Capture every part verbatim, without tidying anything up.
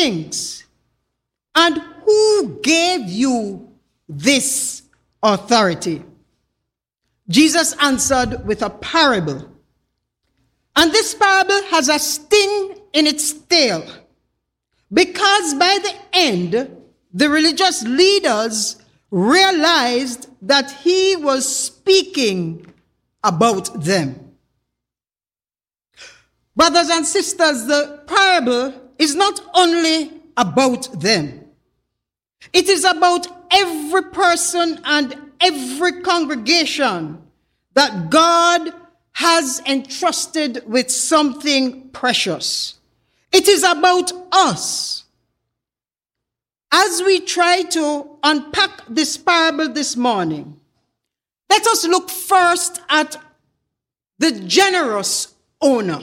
things? And who gave you this authority? Jesus answered with a parable. And this parable has a sting in its tail, because by the end, the religious leaders realized that he was speaking about them. Brothers and sisters, the parable is not only about them. It is about every person and every congregation that God has entrusted with something precious. It is about us. As we try to unpack this parable this morning, let us look first at the generous owner.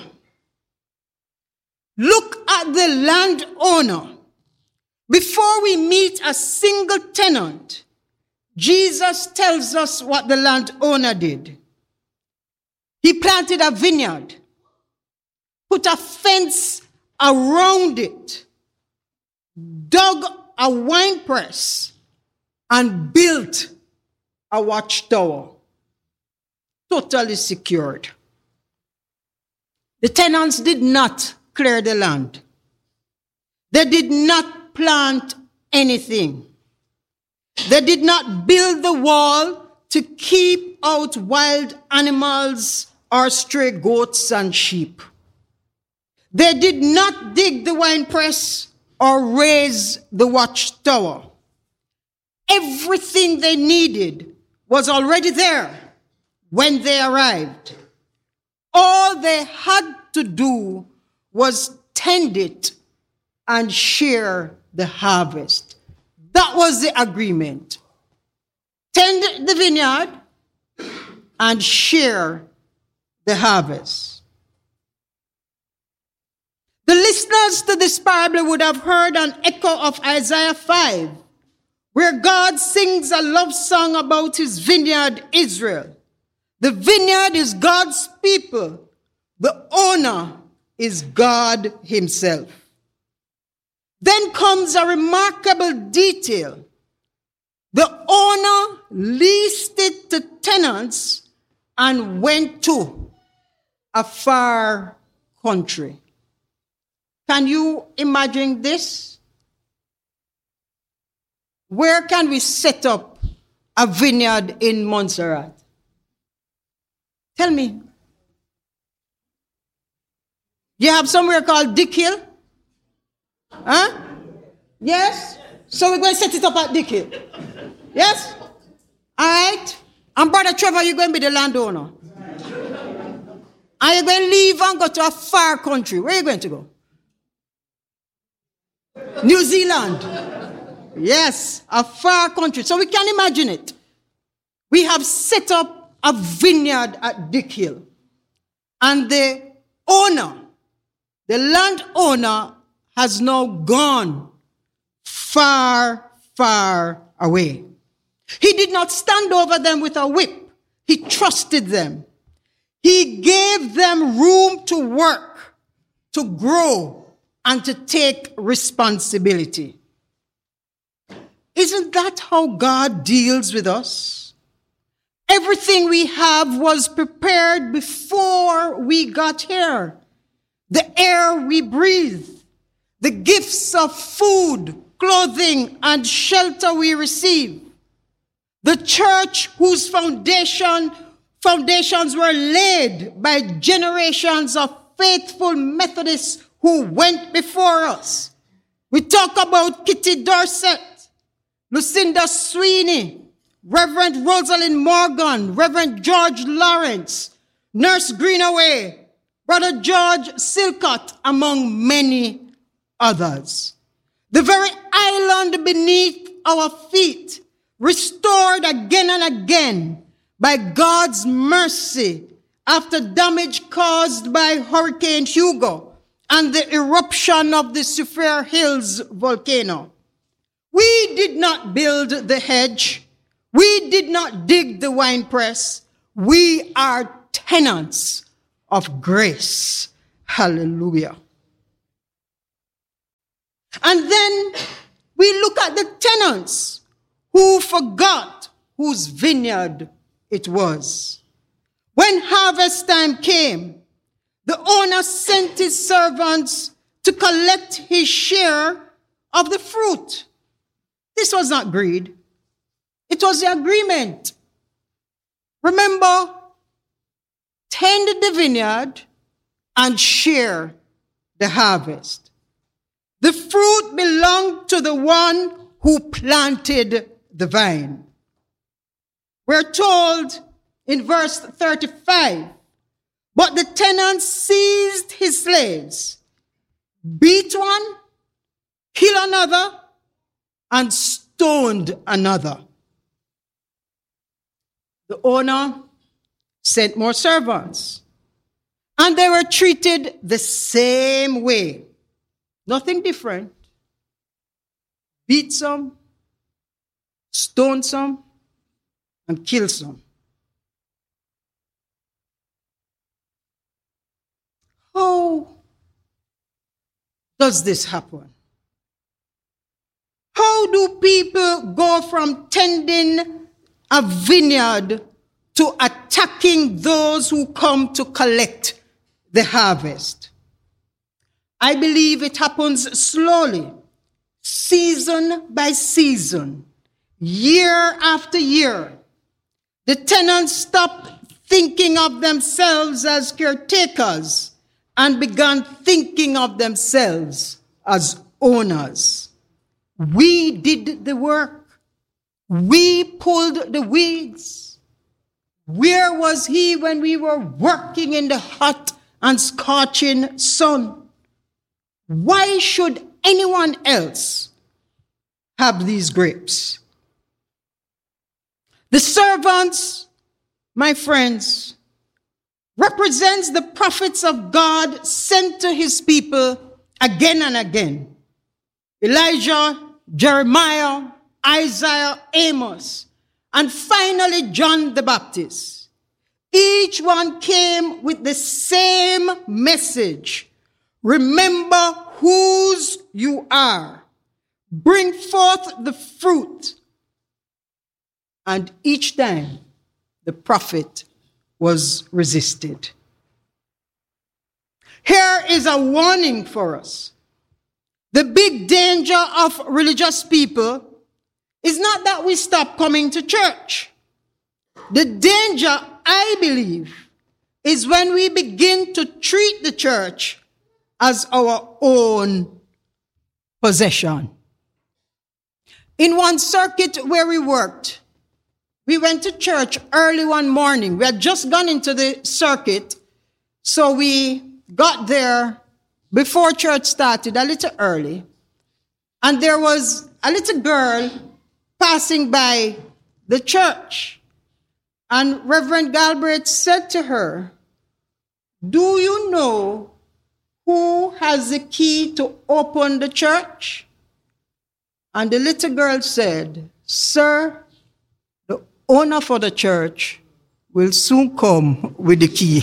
Look at the landowner. Before we meet a single tenant, Jesus tells us what the landowner did. He planted a vineyard, put a fence around it, dug a wine press, and built a watchtower, totally secured. The tenants did not clear the land. They did not plant anything. They did not build the wall to keep out wild animals or stray goats and sheep. They did not dig the wine press or raise the watchtower. Everything they needed was already there when they arrived. All they had to do was tend it and share the harvest. That was the agreement. Tend the vineyard and share the harvest. The listeners to this parable would have heard an echo of Isaiah five, where God sings a love song about his vineyard, Israel. The vineyard is God's people. The owner is God himself. Then comes a remarkable detail. The owner leased it to tenants and went to a far country. Can you imagine this? Where can we set up a vineyard in Montserrat? Tell me. You have somewhere called Dick Hill? Huh? Yes? So we're going to set it up at Dick Hill. Yes? All right. And Brother Trevor, you're going to be the landowner. Are you going to leave and go to a far country? Where are you going to go? New Zealand. Yes, a far country. So we can imagine it. We have set up a vineyard at Dick Hill. And the owner, the landowner, has now gone far, far away. He did not stand over them with a whip. He trusted them. He gave them room to work, to grow, and to take responsibility. Isn't that how God deals with us? Everything we have was prepared before we got here. The air we breathe, the gifts of food, clothing, and shelter we receive. The church whose foundation, foundations were laid by generations of faithful Methodists who went before us. We talk about Kitty Dorset, Lucinda Sweeney, Reverend Rosalind Morgan, Reverend George Lawrence, Nurse Greenaway, Brother George Silcott, among many others. The very island beneath our feet, restored again and again by God's mercy after damage caused by Hurricane Hugo and the eruption of the Soufriere Hills volcano. We did not build the hedge. We did not dig the wine press. We are tenants of grace. Hallelujah. And then we look at the tenants who forgot whose vineyard it was. When harvest time came, the owner sent his servants to collect his share of the fruit. This was not greed. It was the agreement. Remember, tend the vineyard and share the harvest. The fruit belonged to the one who planted the vine. We're told in verse thirty-five, but the tenant seized his slaves, beat one, killed another, and stoned another. The owner sent more servants, and they were treated the same way. Nothing different. Beat some, stone some, and kill some. How does this happen? How do people go from tending a vineyard to attacking those who come to collect the harvest? I believe it happens slowly, season by season, year after year. The tenants stopped thinking of themselves as caretakers and began thinking of themselves as owners. We did the work. We pulled the weeds. Where was he when we were working in the hot and scorching sun? Why should anyone else have these grapes? The servants, my friends, represents the prophets of God sent to his people again and again. Elijah, Jeremiah, Isaiah, Amos, and finally John the Baptist. Each one came with the same message. Remember whose you are. Bring forth the fruit. And each time the prophet was resisted. Here is a warning for us. The big danger of religious people is not that we stop coming to church. The danger, I believe, is when we begin to treat the church as our own possession. In one circuit where we worked, we went to church early one morning. We had just gone into the circuit, so we got there before church started, a little early. And there was a little girl passing by the church. And Reverend Galbraith said to her, "Do you know who has the key to open the church?" And the little girl said, "Sir, the owner for the church will soon come with the key."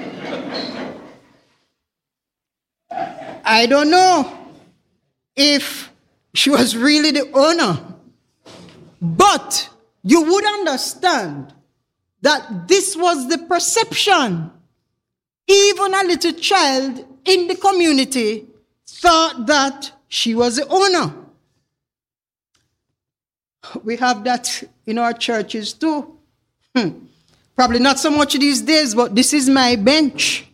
I don't know if she was really the owner, but you would understand that this was the perception. Even a little child in the community thought that she was the owner. We have that in our churches too. Hmm. Probably not so much these days, but this is my bench.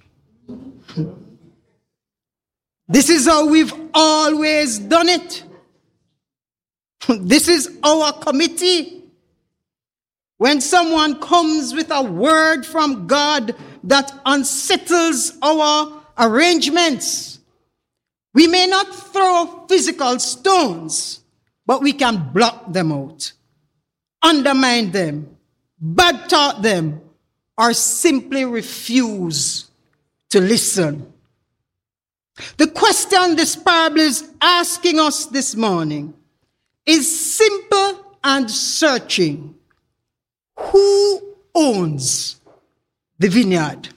This is how we've always done it. This is our committee. When someone comes with a word from God that unsettles our arrangements, we may not throw physical stones, but we can block them out, undermine them, bad talk them, or simply refuse to listen. The question this parable is asking us this morning is simple and searching. Who owns the vineyard?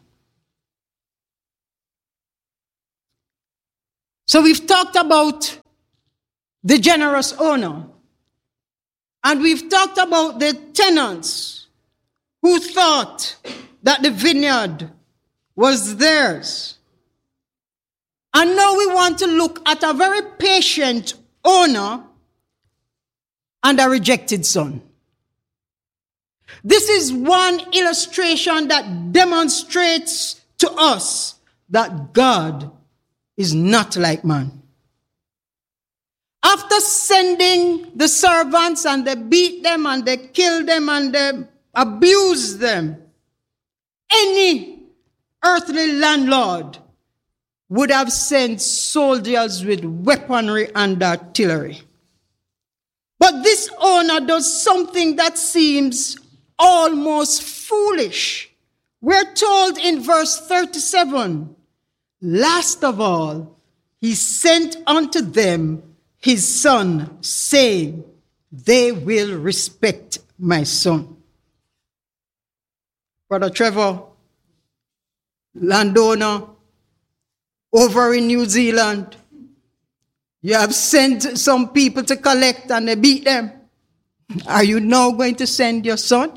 So we've talked about the generous owner. And we've talked about the tenants who thought that the vineyard was theirs. And now we want to look at a very patient owner and a rejected son. This is one illustration that demonstrates to us that God is not like man. After sending the servants and they beat them and they kill them and they abuse them, any earthly landlord would have sent soldiers with weaponry and artillery. But this owner does something that seems almost foolish. We're told in verse thirty-seven, last of all, he sent unto them his son, saying, they will respect my son. Brother Trevor, landowner over in New Zealand, you have sent some people to collect and they beat them. Are you now going to send your son?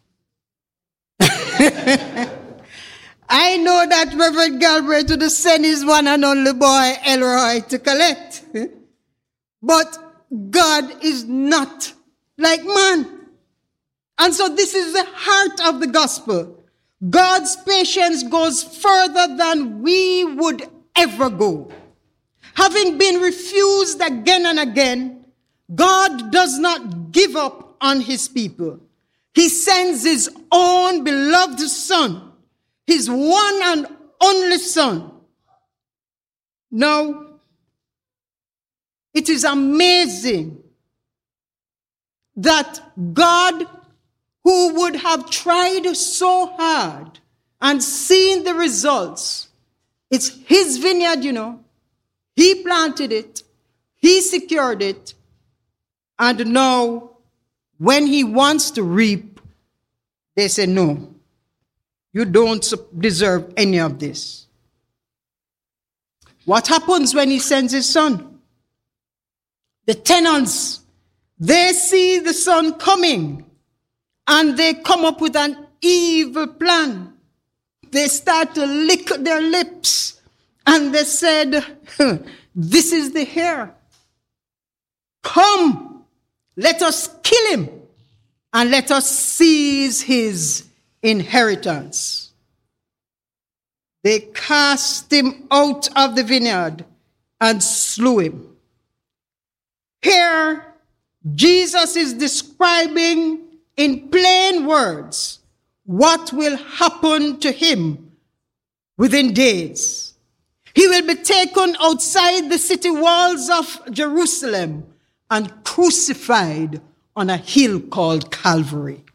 I know that Reverend Galbraith would send his one and only boy, Elroy, to collect. But God is not like man. And so this is the heart of the gospel. God's patience goes further than we would ever go. Having been refused again and again, God does not give up on his people. He sends his own beloved son, his one and only son. Now, it is amazing that God, who would have tried so hard and seen the results, it's his vineyard, you know. He planted it. He secured it. And now, when he wants to reap, they say, no, you don't deserve any of this. What happens when he sends his son? The tenants, they see the son coming, and they come up with an evil plan. They start to lick their lips, and they said, this is the heir. Come, let us kill him, and let us seize his inheritance. They cast him out of the vineyard and slew him. Here, Jesus is describing in plain words what will happen to him within days. He will be taken outside the city walls of Jerusalem and crucified on a hill called Calvary.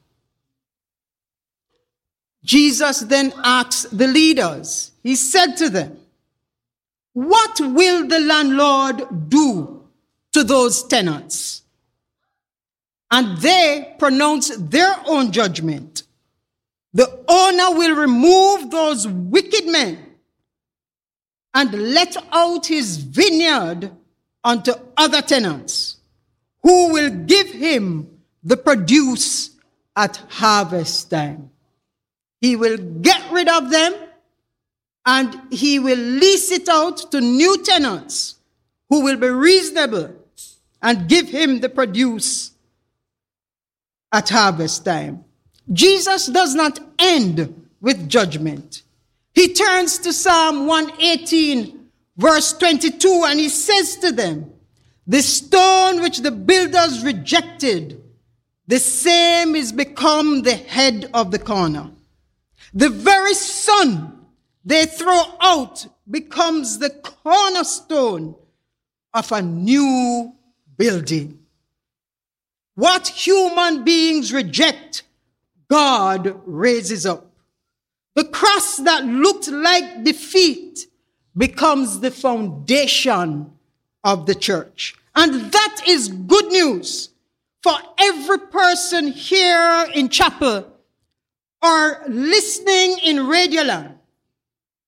Jesus then asked the leaders, he said to them, what will the landlord do to those tenants? And they pronounced their own judgment. The owner will remove those wicked men and let out his vineyard unto other tenants, who will give him the produce at harvest time. He will get rid of them, and he will lease it out to new tenants who will be reasonable and give him the produce at harvest time. Jesus does not end with judgment. He turns to Psalm one eighteen, verse twenty-two, and he says to them, the stone which the builders rejected, the same is become the head of the corner. The very stone they throw out becomes the cornerstone of a new building. What human beings reject, God raises up. The cross that looked like defeat becomes the foundation of the church. And that is good news for every person here in chapel or listening in Radioland.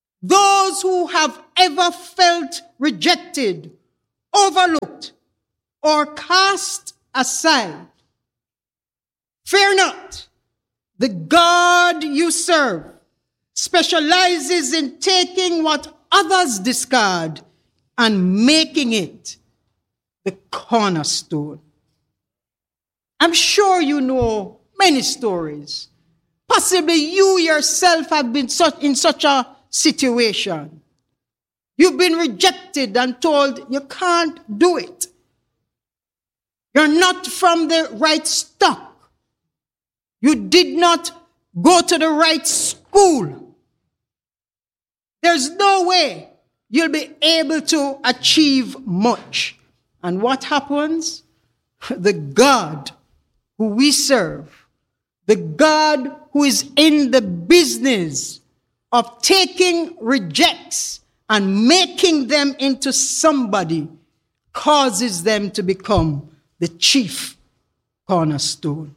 Those who have ever felt rejected, overlooked, or cast aside. Fear not. The God you serve specializes in taking what others discard and making it the cornerstone. I'm sure you know many stories. Possibly you yourself have been such, in such a situation. You've been rejected and told you can't do it. You're not from the right stock. You did not go to the right school. There's no way you'll be able to achieve much. And what happens? The God who we serve, the God who is in the business of taking rejects and making them into somebody, causes them to become the chief cornerstone.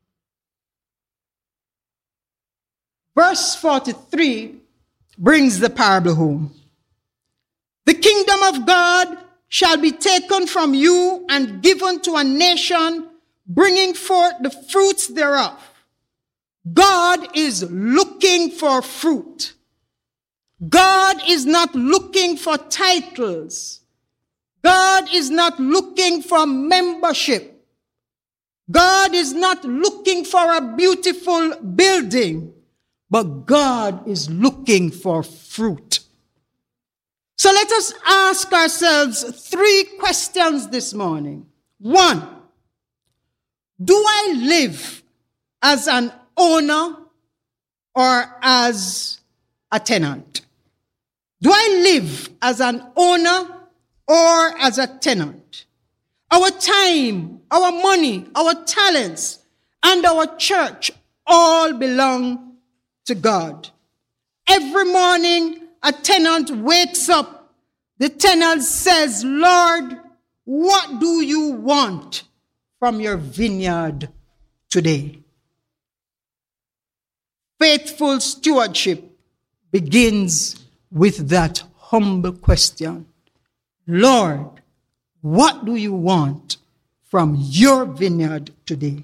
Verse forty-three brings the parable home. The kingdom of God shall be taken from you and given to a nation, bringing forth the fruits thereof. God is looking for fruit. God is not looking for titles. God is not looking for membership. God is not looking for a beautiful building. But God is looking for fruit. So let us ask ourselves three questions this morning. One, do I live as an owner or as a tenant? Do I live as an owner or as a tenant? Our time, our money, our talents, and our church all belong to God. Every morning, a tenant wakes up. The tenant says, Lord, what do you want from your vineyard today? Faithful stewardship begins with that humble question. Lord, what do you want from your vineyard today?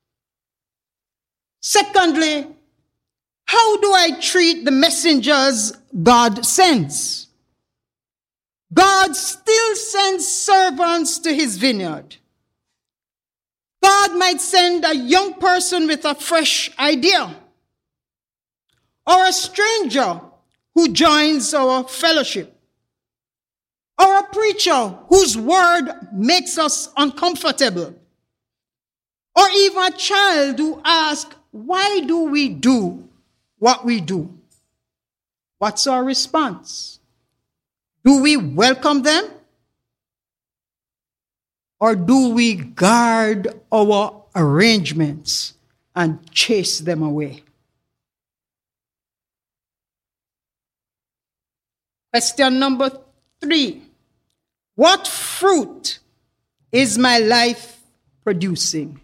Secondly, how do I treat the messengers God sends? God still sends servants to his vineyard. God might send a young person with a fresh idea, or a stranger who joins our fellowship, or a preacher whose word makes us uncomfortable, or even a child who asks, why do we do what we do? What's our response? Do we welcome them? Or do we guard our arrangements and chase them away? Question number three. What fruit is my life producing?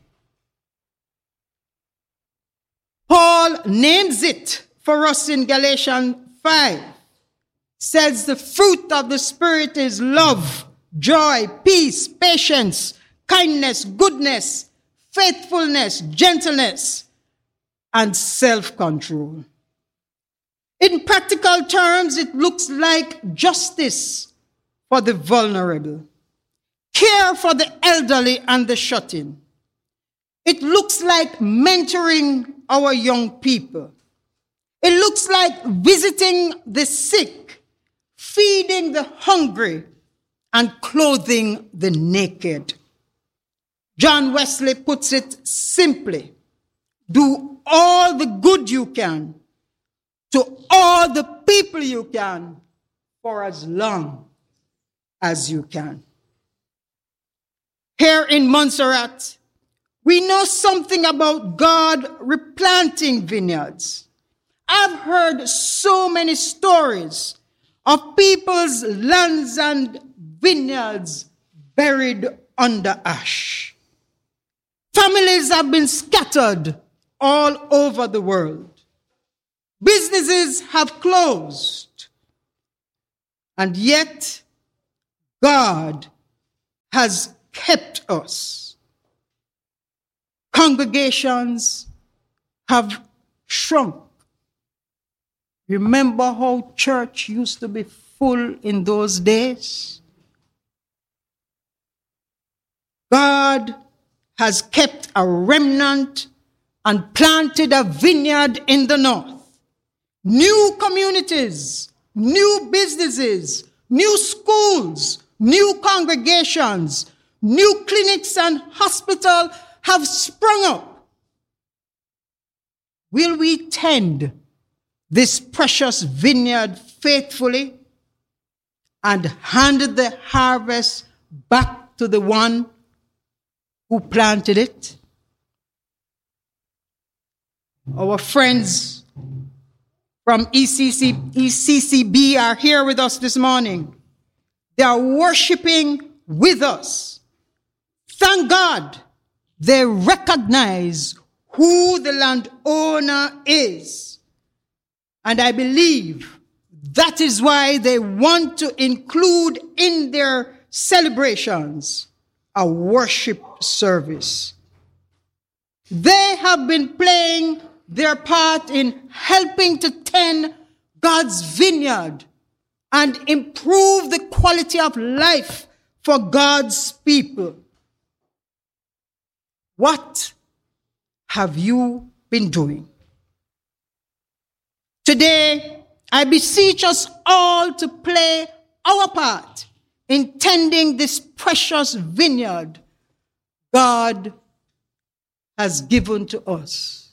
Paul names it for us in Galatians five. Says the fruit of the Spirit is love, joy, peace, patience, kindness, goodness, faithfulness, gentleness, and self-control. In practical terms, it looks like justice for the vulnerable, care for the elderly and the shut-in. It looks like mentoring our young people. It looks like visiting the sick, feeding the hungry, and clothing the naked. John Wesley puts it simply: do all the good you can to all the people you can for as long as you can. Here in Montserrat, we know something about God replanting vineyards. I've heard so many stories of people's lands and vineyards buried under ash. Families have been scattered all over the world. Businesses have closed. And yet, God has kept us. Congregations have shrunk. Remember how church used to be full in those days? God has kept a remnant and planted a vineyard in the north. New communities, new businesses, new schools, new congregations, new clinics and hospitals have sprung up. Will we tend this precious vineyard faithfully and hand the harvest back to the one who planted it? Our friends from E C C, E C C B are here with us this morning. They are worshiping with us. Thank God they recognize who the landowner is. And I believe that is why they want to include in their celebrations a worship service. They have been playing their part in helping to tend God's vineyard and improve the quality of life for God's people. What have you been doing? Today, I beseech us all to play our part in tending this precious vineyard God has given to us.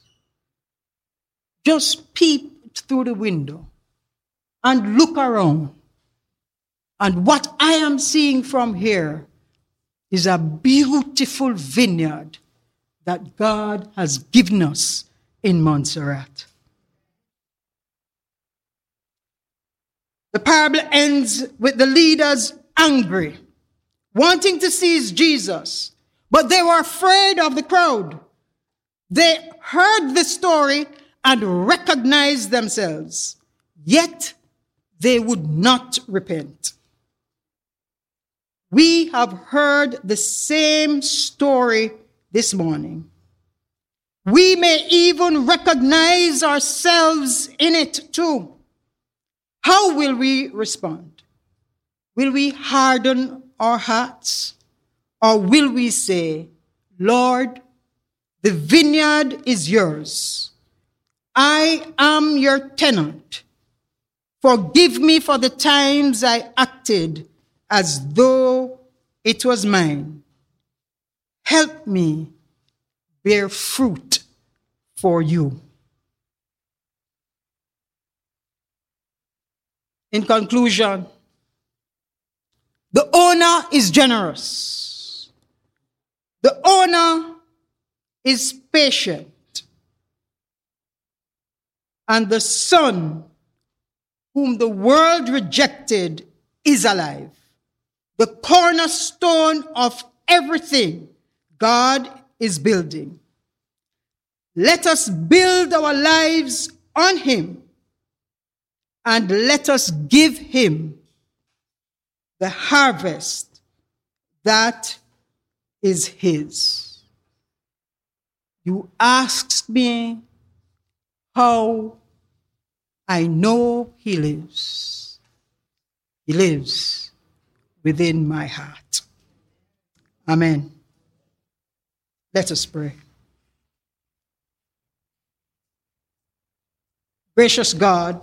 Just peep through the window and look around. And what I am seeing from here is a beautiful vineyard that God has given us in Montserrat. The parable ends with the leaders angry, wanting to seize Jesus, but they were afraid of the crowd. They heard the story and recognized themselves, yet they would not repent. We have heard the same story this morning. We may even recognize ourselves in it too. How will we respond? Will we harden our hearts? Or will we say, Lord, the vineyard is yours. I am your tenant. Forgive me for the times I acted as though it was mine. Help me bear fruit for you. In conclusion, the owner is generous. The owner is patient. And the son whom the world rejected is alive. The cornerstone of everything God is building. Let us build our lives on him, and let us give him the harvest that is his. You asked me how I know he lives. He lives within my heart. Amen. Let us pray. Gracious God,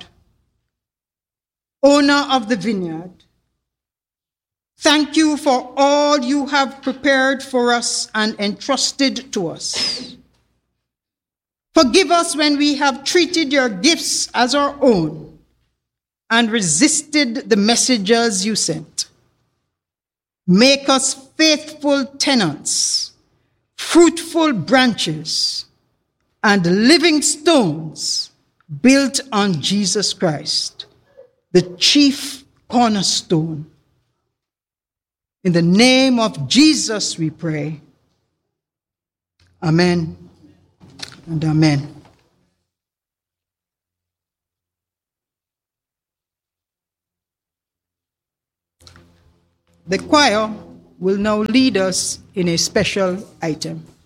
owner of the vineyard, thank you for all you have prepared for us and entrusted to us. Forgive us when we have treated your gifts as our own and resisted the messengers you sent. Make us faithful tenants, fruitful branches, and living stones built on Jesus Christ, the chief cornerstone. In the name of Jesus we pray. Amen and amen. The choir will now lead us in a special item.